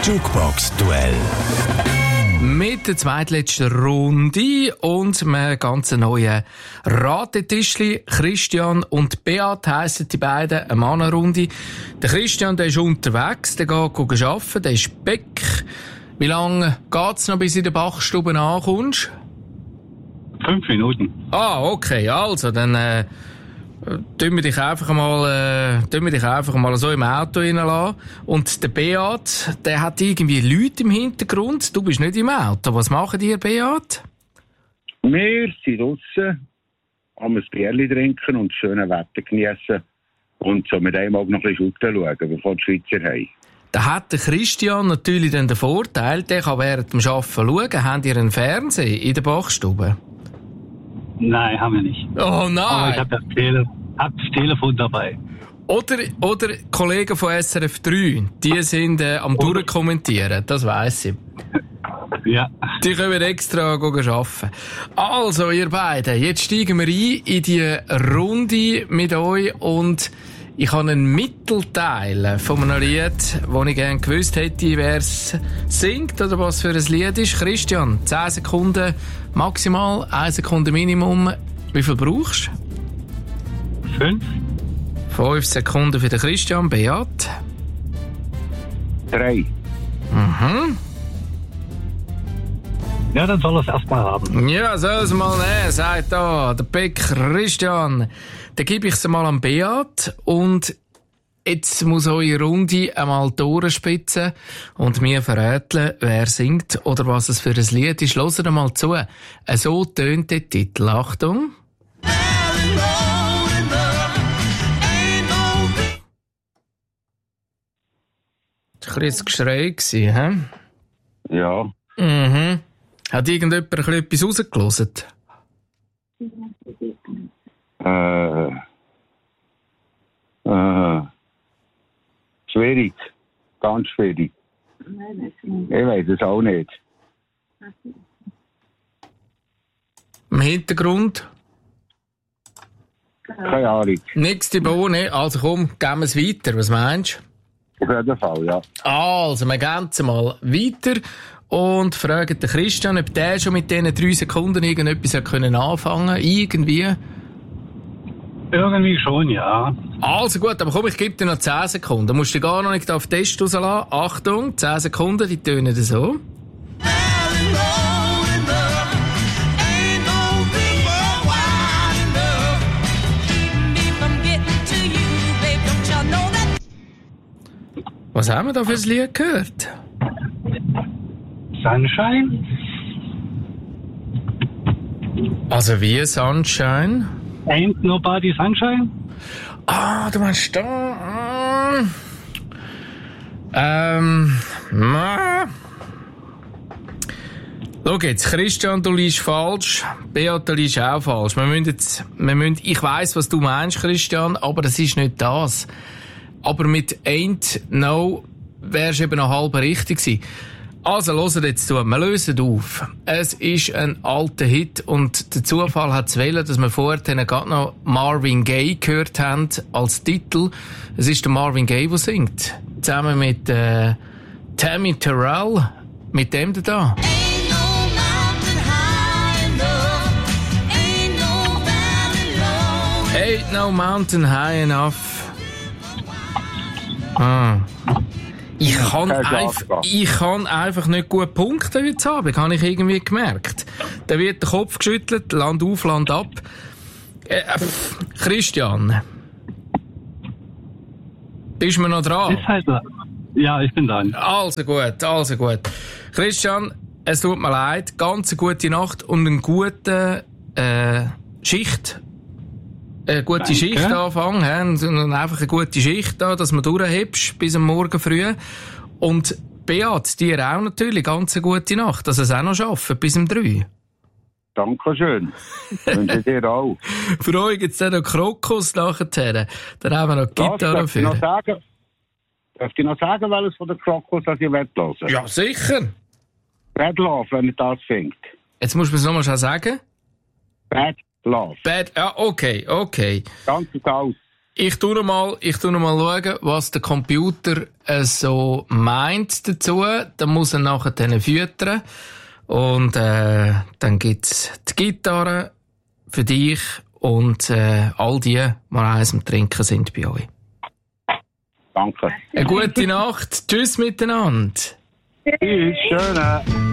Jukebox-Duell. Mit der zweitletzten Runde und einem ganz neuen Ratetischli. Christian und Beat heissen die beiden, eine Mannenrunde. Der Christian, der ist unterwegs, der geht arbeiten, der ist Beck. Wie lange geht's noch, bis du in der Bachstube ankommst? 5 Minuten. Ah, okay, also, dann tun wir dich einfach mal so im Auto reinlassen. Und der Beat, der hat irgendwie Leute im Hintergrund. Du bist nicht im Auto. Was machen die, Beat? Wir sind draussen, haben ein Bierchen trinken und das schöne Wetter geniessen. Und so mit einem Auge noch ein bisschen schauen, bevor die Schweizer haben. Da hat der Christian natürlich dann den Vorteil, der kann während dem Arbeiten schauen. Habt ihr einen Fernseher in der Bachstube? Nein, haben wir nicht. Oh nein! Aber ich habe das Telefon dabei. Oder Kollegen von SRF 3, die sind am Durchkommentieren, das weiss ich. Ja. Die können extra arbeiten. Also, ihr beiden, jetzt steigen wir ein in die Runde mit euch und ich habe einen Mittelteil von einem Lied, wo ich gerne gewusst hätte, wer es singt oder was für ein Lied ist. Christian, 10 Sekunden maximal, 1 Sekunde Minimum. Wie viel brauchst du? 5. 5 Sekunden für den Christian. Beat? 3. Mhm. Ja, dann soll er es erstmal haben. Ja, soll es mal nehmen, sagt da der Beck Christian. Dann gebe ich es mal an Beat und jetzt muss eure Runde einmal durchspitzen und mir verraten, wer singt oder was es für ein Lied ist. Hört mal zu. So tönt der Titel. Achtung. Das war ein bisschen Geschrei, hä? Ja. Mhm. Hat irgendjemand etwas rausgelassen? Schwierig. Ganz schwierig. Ich weiß es auch nicht. Im Hintergrund? Keine Ahnung. Nix die Bohne. Also komm, gehen wir es weiter. Was meinst Auf jeden Fall, ja. du? Also, wir gehen jetzt mal weiter und fragen den Christian, ob der schon mit diesen 3 Sekunden irgendetwas anfangen konnte. Irgendwie. Irgendwie schon, ja. Also gut, aber komm, ich gebe dir noch 10 Sekunden. Du musst dich gar noch nicht auf den Test rauslassen. Achtung, 10 Sekunden, die tönen so. Was haben wir da für ein Lied gehört? Sunshine? Also wie Sunshine? Ain't Nobody Sunshine? Ah, du meinst da? Schau jetzt, Christian, du liegst falsch. Beat, du liegst auch falsch. Ich weiss, was du meinst, Christian, aber das ist nicht das. Aber mit Ain't No wärst du eben noch halb richtig gewesen. Also, hört jetzt zu. Wir lösen auf. Es ist ein alter Hit und der Zufall hat es wollen, dass wir vorher gerade noch Marvin Gaye gehört haben als Titel. Es ist der Marvin Gaye, der singt. Zusammen mit Tammy Terrell. Mit dem da. Ain't no mountain high enough. Ich kann einfach nicht gut punkten heute Abend, habe ich irgendwie gemerkt. Da wird der Kopf geschüttelt, Land auf, Land ab. Christian. Bist du noch dran? Ja, ich bin dran. Also gut. Christian, es tut mir leid, ganz eine gute Nacht und einen guten Schicht. Eine gute Schicht anfangen, und einfach eine gute Schicht da, dass man durchhebst bis am Morgen früh. Und Beat, dir auch natürlich ganz eine gute Nacht, dass ihr es auch noch schafft, bis um 3. Dankeschön. Wünsche dir auch. Für euch gibt es dann noch Krokus nachher. Dann haben wir noch Gitarre für. Darf ich noch sagen, welches von den Krokus ich hören will? Ja, sicher. Bad Love, wenn ihr das findet. Jetzt musst du es nochmal schon sagen. Bad Love. Okay. Ganz aus. Ich tu noch mal schauen, was der Computer so meint dazu. Dann muss er nachher dann füttern. Und dann gibt's die Gitarre für dich und all die, die eins am Trinken sind bei euch. Danke. Eine gute Nacht. Tschüss miteinander. Tschüss, schöne.